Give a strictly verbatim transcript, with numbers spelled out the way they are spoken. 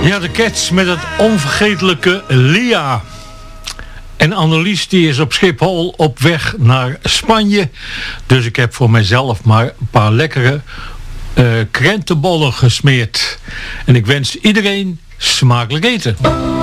Ja, de Cats met het onvergetelijke Lia. En Annelies die is op Schiphol op weg naar Spanje. Dus ik heb voor mijzelf maar een paar lekkere uh, krentenbollen gesmeerd. En ik wens iedereen smakelijk eten.